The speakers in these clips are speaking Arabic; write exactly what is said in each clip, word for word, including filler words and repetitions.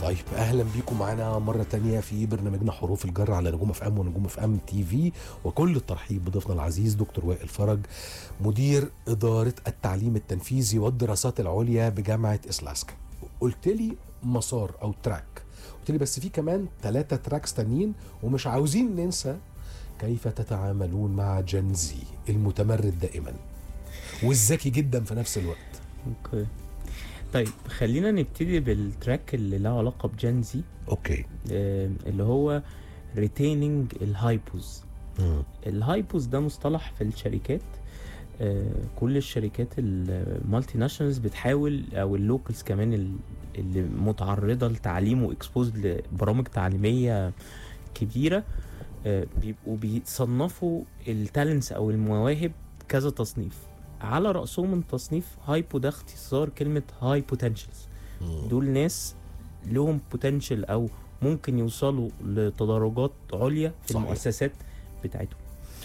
طيب اهلا بيكم معانا مره تانية في برنامجنا حروف الجر على نجوم اف ام ونجوم اف ام تي في، وكل الترحيب بضيفنا العزيز دكتور وائل فرج، مدير اداره التعليم التنفيذي والدراسات العليا بجامعه اسلاسكا. قلت لي مسار او تراك، قلت لي بس في كمان ثلاثه تراكس تانيين، ومش عاوزين ننسى كيف تتعاملون مع جنزي المتمرد دائما والذكي جدا في نفس الوقت. اوكي طيب خلينا نبتدي بالتراك اللي له علاقه بجنزي. اوكي. آه اللي هو ريتيننج الهايبوز. الهايبوز ده مصطلح في الشركات. آه كل الشركات المالتي ناشونالز بتحاول، او اللوكلز كمان اللي متعرضه لتعليم واكسبوز لبرامج تعليميه كبيره، آه بيبقوا بيصنفوا التالنتس او المواهب كذا تصنيف. على رأسهم من تصنيف هايبو، ده اختصار كلمة هاي بوتنشلز. دول ناس لهم بوتنشل او ممكن يوصلوا لتدرجات عليا في صحيح. المؤسسات بتاعتهم.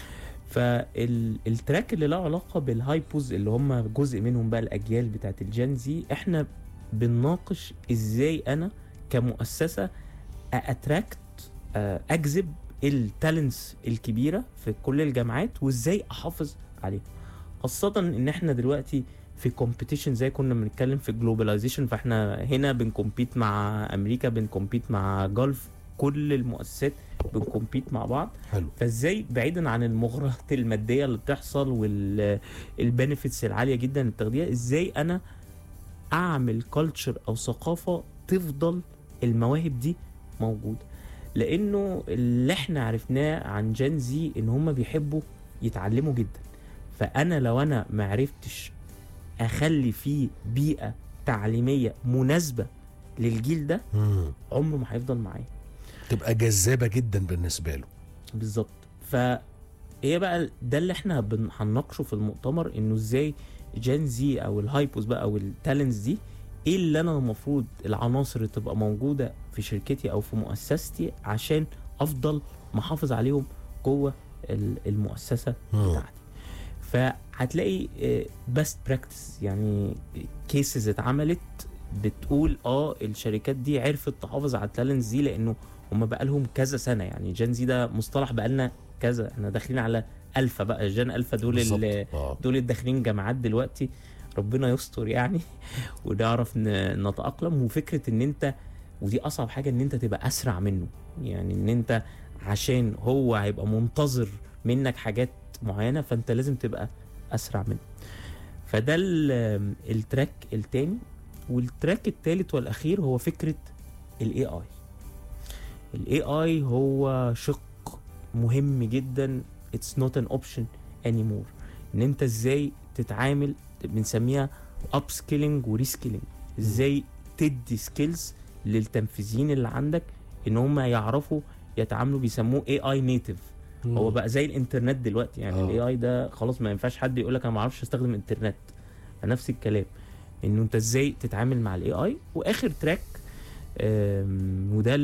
فالتراك اللي له علاقة بالهايبوز اللي هم جزء منهم بقى الأجيال بتاعت الجنزي، احنا بنناقش ازاي انا كمؤسسة اتراكت اجذب التالنتس الكبيرة في كل الجامعات، وازاي احافظ عليهم، خاصة ان احنا دلوقتي في كومبيتيشن زي كنا بنتكلم في جلوباليزيشن. فاحنا هنا بنكمبيت مع امريكا، بنكمبيت مع جولف، كل المؤسسات بنكمبيت مع بعض. حلو. فازاي بعيدا عن المغريات المادية اللي بتحصل والبنفيتس العالية جدا للتغذية، ازاي انا اعمل كلتشر او ثقافة تفضل المواهب دي موجودة. لانه اللي احنا عرفناه عن جنزي ان هم بيحبوا يتعلموا جدا. فانا لو انا ما عرفتش اخلي فيه بيئه تعليميه مناسبه للجيل ده، مم. عمره ما هيفضل معايا، تبقى جذابه جدا بالنسبه له. بالظبط. فهي بقى ده اللي احنا هنناقشه في المؤتمر، انه ازاي جنزي او الهايبوس بقى او التالنتس دي، ايه اللي انا المفروض العناصر اللي تبقى موجوده في شركتي او في مؤسستي عشان افضل محافظ عليهم جوه المؤسسه مم. بتاعتي. فهتلاقي بست براكتس، يعني كيسز اتعملت بتقول اه الشركات دي عرفت تحافظ على التالنتس دي لانه هم بقى لهم كذا سنه. يعني جنزي ده مصطلح بقى لنا كذا، احنا داخلين على الفا بقى، جان الفا دول اللي دول الداخلين جامعات دلوقتي، ربنا يستر يعني ونعرف نتاقلم. وفكره ان انت، ودي اصعب حاجه، ان انت تبقى اسرع منه. يعني ان انت عشان هو هيبقى منتظر منك حاجات معينه، فانت لازم تبقى اسرع منه. فده التراك التاني. والتراك التالت والاخير هو فكره الاي اي. الاي اي هو شق مهم جدا. it's not an option anymore. ان انت ازاي تتعامل، بنسميها upskilling و reskilling. ازاي تدي سكيلز للتنفيذيين اللي عندك ان هم يعرفوا يتعاملوا، بيسموه اي اي نيتيف. هو بقى زي الانترنت دلوقتي، يعني الاي اي ده خلاص ما ينفعش حد يقول لك انا ما اعرفش استخدم انترنت. فنفس الكلام، انه انت ازاي تتعامل مع الاي اي. واخر تراك وده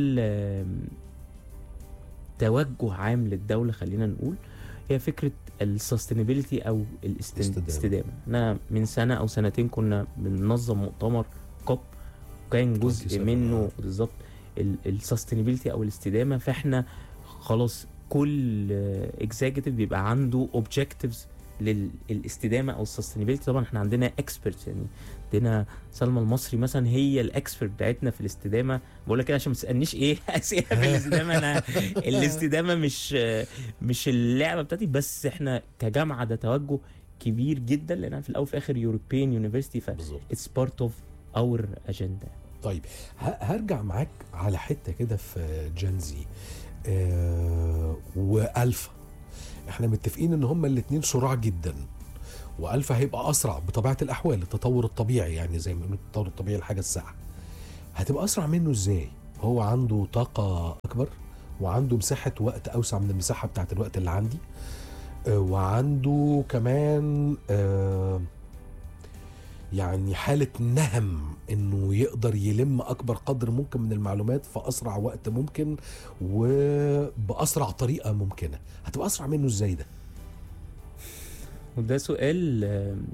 توجه عام للدوله خلينا نقول، هي فكره السستينابيلتي او الاستدامه. احنا من سنه او سنتين كنا بننظم مؤتمر كوب، كان جزء منه بالظبط السستينابيلتي او الاستدامه. فاحنا خلاص كل اكزيكتيف بيبقى عنده اوبجكتيفز للاستدامه او السستينابيلتي. طبعا احنا عندنا اكسبرتس، يعني عندنا سلمى المصري مثلا هي الاكسبرت بتاعتنا في الاستدامه. بقول لك كده عشان ما تسالنيش ايه اسئله في الاستدامه، انا الاستدامه مش مش اللعبه بتاعتي، بس احنا كجامعه ده توجه كبير جدا، لان في الاول وفي الاخر يوروبيان يونيفرسيتي، ف اتس بارت اوف اور اجندا. طيب هرجع معاك على حته كده في جنزي آه والفا. احنا متفقين ان هما الاثنين سرعه جدا، والفا هيبقى اسرع بطبيعه الاحوال، التطور الطبيعي، يعني زي ما بنقول التطور الطبيعي لحاجه الساعه. هتبقى اسرع منه ازاي؟ هو عنده طاقه اكبر، وعنده مساحه وقت اوسع من المساحه بتاعه الوقت اللي عندي، آه وعنده كمان آه يعني حالة نهم انه يقدر يلم اكبر قدر ممكن من المعلومات في اسرع وقت ممكن وباسرع طريقة ممكنة. هتبقى اسرع منه ازاي ده؟ وده سؤال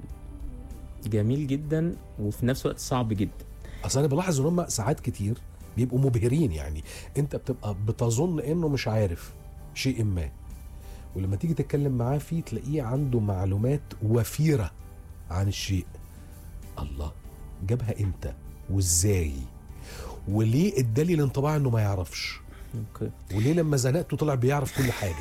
جميل جدا وفي نفس الوقت صعب جدا. اصل انا بلاحظ ان هم ساعات كتير بيبقوا مبهرين. يعني انت بتبقى بتظن انه مش عارف شيء ما، ولما تيجي تتكلم معاه فيه تلاقيه عنده معلومات وفيرة عن الشيء. الله، جابها امتى وازاي وليه ادالي الانطباع انه ما يعرفش، اوكي. وليه لما زنقته طلع بيعرف كل حاجة.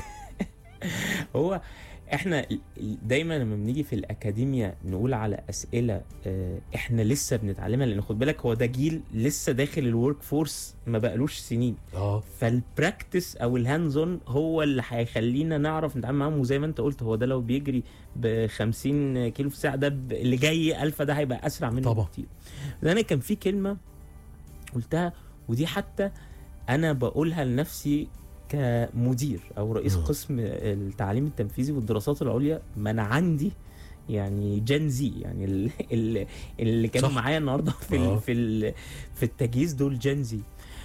هو احنا دايما لما بنيجي في الاكاديميا نقول على اسئله اه، احنا لسه بنتعلمها، لان خد بالك هو ده جيل لسه داخل الورك فورس ما بقالوش سنين. اه فالبراكتس او الهاندزون هو اللي هيخلينا نعرف نتعامل معاهم. وزي ما انت قلت، هو ده لو بيجري ب خمسين كيلو في الساعه، ده ب- اللي جاي الفا ده هيبقى اسرع منه طبعا. بكتير. ده انا كان في كلمه قلتها، ودي حتى انا بقولها لنفسي كمدير او رئيس مم. قسم التعليم التنفيذي والدراسات العليا. ما انا عندي يعني جين زي، يعني ال- ال- اللي كانوا صح. معايا النهارده في آه. ال في ال في التجهيز دول جين زي.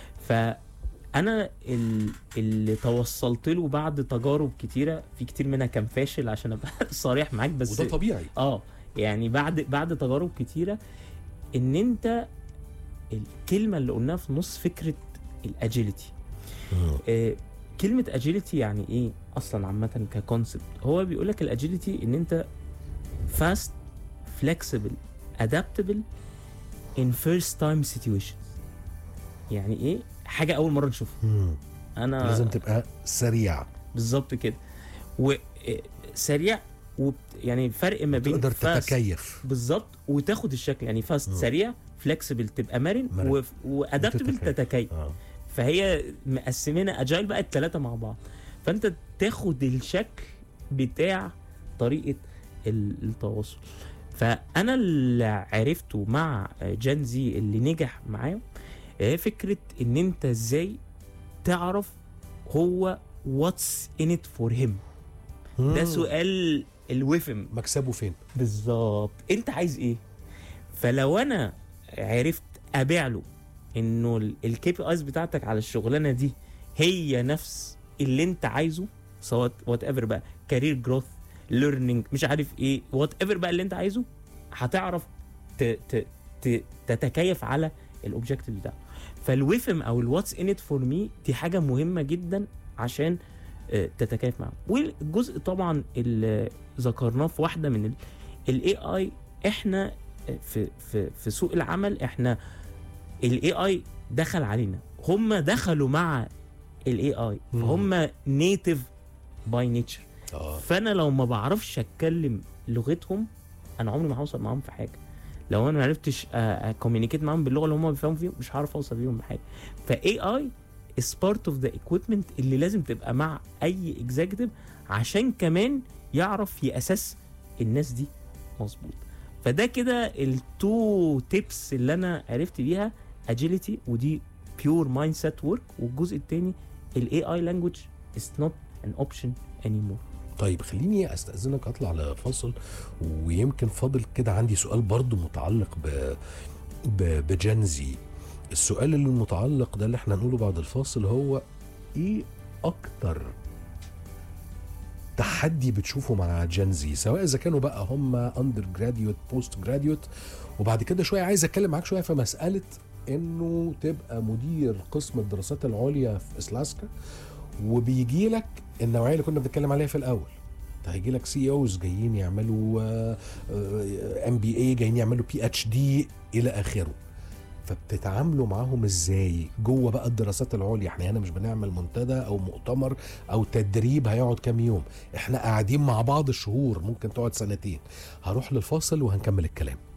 فانا ال- اللي توصلت له بعد تجارب كتيره، في كتير منها كان فاشل عشان ابقى صريح معاك، بس وده طبيعي. اه يعني بعد بعد تجارب كتيره، ان انت الكلمه اللي قلناها في نص فكره الاجيليتي. مم. آه، كلمة agility يعني ايه اصلا عامة ككونسبت؟ هو بيقولك الاجيليتي ان انت fast, flexible, adaptable in first time situations. يعني ايه؟ حاجة اول مرة نشوفها. مم. انا لازم تبقى سريع، بالظبط كده، وسريع، وبت... يعني فرق ما بين تقدر fast تتكيف. بالظبط وتاخد الشكل. يعني fast مم. سريع، flexible تبقى مرن، مرن. و... وادابتبل وتتكيف. تتكيف. اه فهي مقسمينها اجايل بقى الثلاثه مع بعض، فانت تاخد الشكل بتاع طريقه ال- التواصل. فانا اللي عرفته مع جين زي اللي نجح معاهم هي فكره ان انت ازاي تعرف هو واتس ان ات فور هيم. ده مم. سؤال الوفم مكسبه فين؟ بالظبط، انت عايز ايه؟ فلو انا عرفت ابيع له انه الكي بي ايز بتاعتك على الشغلانه دي هي نفس اللي انت عايزه، سواء وات ايفر بقى، كارير جروث، ليرنينج، مش عارف ايه، وات ايفر بقى اللي انت عايزه، هتعرف ت ت ت تتكيف على الاوبجيكتيف بتاعه. فالويفم او الواتس ان ات فور مي دي حاجه مهمه جدا عشان آه، تتكيف معاه. والجزء طبعا اللي ذكرناه في واحده من الاي اي، احنا في في في سوق العمل، احنا الاي اي دخل علينا، هم دخلوا مع الاي اي، مم. فهم نيتيف باي نيتشر. اه فانا لو ما بعرفش اتكلم لغتهم، انا عمري ما هوصل معاهم في حاجه. لو انا ما عرفتش اكوميونيكيت معاهم باللغه اللي هم بيفهموا فيها، مش هعرف اوصل بيهم بحاجه. فاي اي is part of the equipment اللي لازم تبقى مع اي اكزيكتيف، عشان كمان يعرف يأسس الناس دي مظبوط. فده كده التو تيبس اللي انا عرفت بيها agility، ودي pure mindset work. والجزء الثاني الاي اي language is not an option anymore. طيب خليني استأذنك اطلع لفاصل، ويمكن فاضل كده عندي سؤال برضو متعلق ب ب بجنزي. السؤال اللي المتعلق ده اللي احنا هنقوله بعد الفاصل هو ايه اكتر تحدي بتشوفه مع جنزي، سواء اذا كانوا بقى هم اندر جراديوت بوست جراديوت. وبعد كده شويه عايز اتكلم معاك شويه في مساله انه تبقى مدير قسم الدراسات العليا في اسلاسكا، وبيجي لك النوعيه اللي كنا بنتكلم عليها في الاول. هيجي لك سي اوز جايين يعملوا ام بي اي، جايين يعملوا بي اتش دي الى اخره. فبتتعاملوا معاهم ازاي جوه بقى الدراسات العليا؟ احنا هنا مش بنعمل منتدى او مؤتمر او تدريب هيقعد كام يوم، احنا قاعدين مع بعض شهور، ممكن تقعد سنتين. هروح للفاصل وهنكمل الكلام.